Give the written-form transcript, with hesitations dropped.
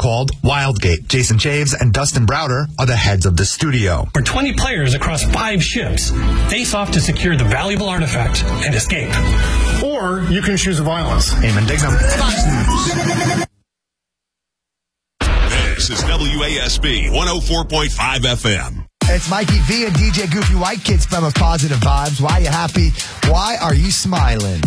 called Wildgate. Jason Chaves and Dustin Browder are the heads of the studio. Where 20 players across 5 ships face off to secure the valuable artifact and escape. Or you can choose violence. Eamon Dignam, Fox News. This is WASB 104.5 FM. It's Mikey V and DJ Goofy White, Kids from Positive Vibes. Why are you happy? Why are you smiling?